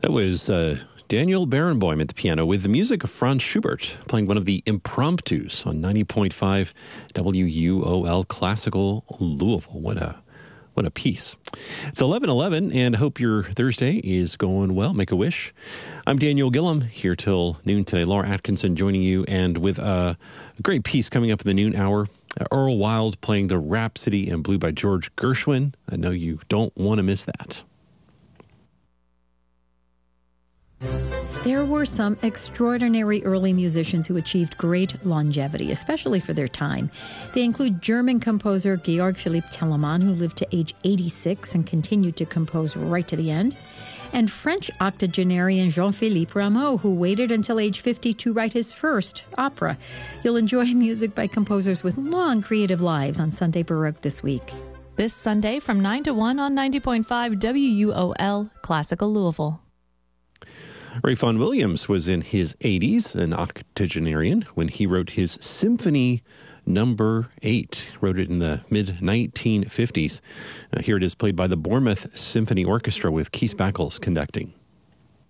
That was Daniel Barenboim at the piano with the music of Franz Schubert, playing one of the impromptus on 90.5 WUOL Classical Louisville. What a piece. It's 11:11, and I hope your Thursday is going well. Make a wish. I'm Daniel Gillum, here till noon today. Laura Atkinson joining you, and with a great piece coming up in the noon hour. Earl Wild playing the Rhapsody in Blue by George Gershwin. I know you don't want to miss that. There were some extraordinary early musicians who achieved great longevity, especially for their time. They include German composer Georg Philipp Telemann, who lived to age 86 and continued to compose right to the end, and French octogenarian Jean-Philippe Rameau, who waited until age 50 to write his first opera. You'll enjoy music by composers with long creative lives on Sunday Baroque this week. This Sunday from 9 to 1 on 90.5 WUOL Classical Louisville. Ray Vaughan Williams was in his 80s, an octogenarian, when he wrote his Symphony Number 8. Wrote it in the mid-1950s. Here it is played by the Bournemouth Symphony Orchestra with Keith Backles conducting.